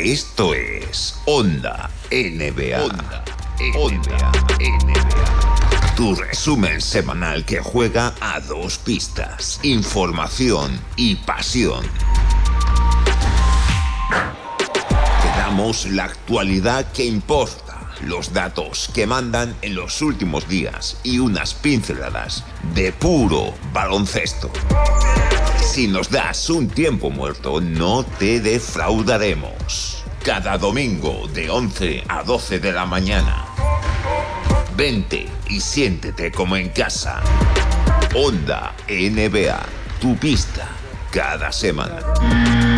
Esto es Onda NBA. Onda NBA. Tu resumen semanal que juega a dos pistas: información y pasión. Te damos la actualidad que importa, los datos que mandan en los últimos días y unas pinceladas de puro baloncesto. Si nos das un tiempo muerto, no te defraudaremos. Cada domingo de 11 a 12 de la mañana. Vente y siéntete como en casa. Onda NBA, tu pista cada semana.